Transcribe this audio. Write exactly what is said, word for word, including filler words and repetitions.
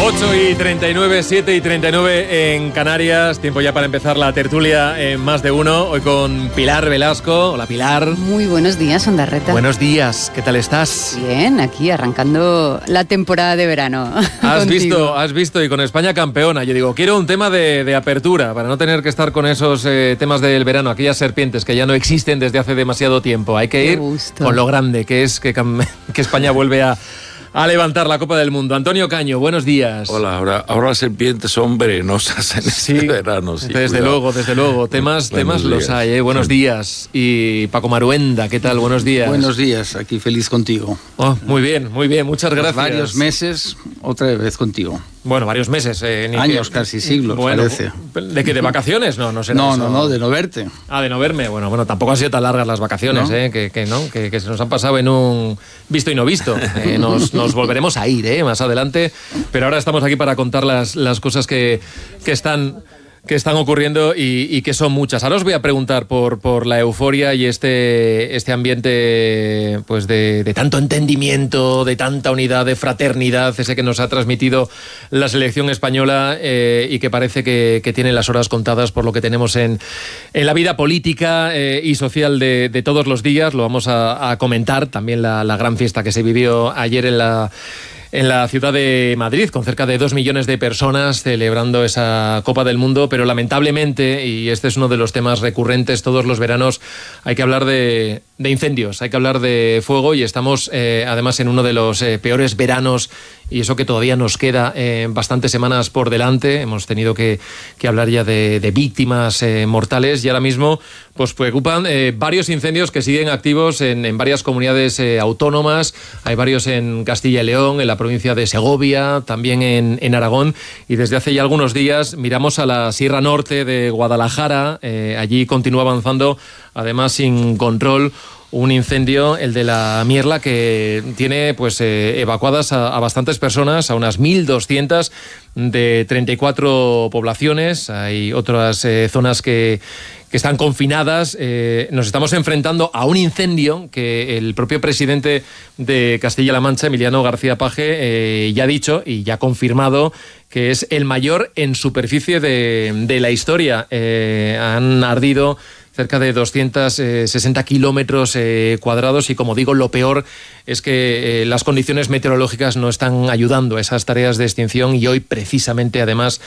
ocho y treinta y nueve, siete y treinta y nueve en Canarias. Tiempo ya para empezar la tertulia en Más de Uno. Hoy con Pilar Velasco. Hola, Pilar. Muy buenos días, Ondarreta. Buenos días, ¿qué tal estás? Bien, aquí arrancando la temporada de verano. Has visto, has visto, y con España campeona. Yo digo, quiero un tema de, de apertura, para no tener que estar con esos eh, temas del verano, aquellas serpientes que ya no existen desde hace demasiado tiempo. Hay que Qué ir gusto. con lo grande que es que, que España vuelve a... a levantar la Copa del Mundo. Antonio Caño, buenos días. Hola, ahora, ahora las serpientes son venenosas en sí, este verano. Sí, desde cuidado. luego, desde luego. Temas, temas los hay, ¿eh? Buenos días. Y Paco Maruenda, ¿qué tal? Buenos días. Buenos días, aquí feliz contigo. Oh, muy bien, muy bien, muchas gracias. Varios meses, otra vez contigo. Bueno, varios meses. Eh, ni Años, que, casi siglos, bueno, parece. ¿De qué? ¿De vacaciones? No, no será No, eso. no, no, de no verte. Ah, de no verme. Bueno, bueno, tampoco han sido tan largas las vacaciones, ¿no? ¿eh? Que, que no, que, que se nos han pasado en un visto y no visto. Eh, nos, nos volveremos a ir, ¿eh? Más adelante. Pero ahora estamos aquí para contar las, las cosas que, que están... que están ocurriendo y, y que son muchas. Ahora os voy a preguntar por, por la euforia y este, este ambiente pues de, de tanto entendimiento, de tanta unidad, de fraternidad, ese que nos ha transmitido la selección española eh, y que parece que, que tiene las horas contadas por lo que tenemos en, en la vida política eh, y social de, de todos los días. Lo vamos a, a comentar. También la, la gran fiesta que se vivió ayer en la... en la ciudad de Madrid, con cerca de dos millones de personas celebrando esa Copa del Mundo, pero lamentablemente, y este es uno de los temas recurrentes todos los veranos, hay que hablar de, de incendios, hay que hablar de fuego y estamos eh, además en uno de los eh, peores veranos, y eso que todavía nos queda eh, bastantes semanas por delante. Hemos tenido que, que hablar ya de, de víctimas eh, mortales y ahora mismo pues preocupan eh, varios incendios que siguen activos en, en varias comunidades eh, autónomas. Hay varios en Castilla y León, en la provincia de Segovia, también en, en Aragón, y desde hace ya algunos días miramos a la Sierra Norte de Guadalajara. Eh, allí continúa avanzando, además sin control, un incendio, el de la Mierla, que tiene pues eh, evacuadas a, a bastantes personas, a unas mil doscientas de treinta y cuatro poblaciones. Hay otras eh, zonas que, que están confinadas. Eh, nos estamos enfrentando a un incendio que el propio presidente de Castilla-La Mancha, Emiliano García Paje, eh, ya ha dicho y ya ha confirmado que es el mayor en superficie de, de la historia. Eh, han ardido cerca de doscientos sesenta kilómetros eh, cuadrados y, como digo, lo peor es que eh, las condiciones meteorológicas no están ayudando a esas tareas de extinción, y hoy precisamente además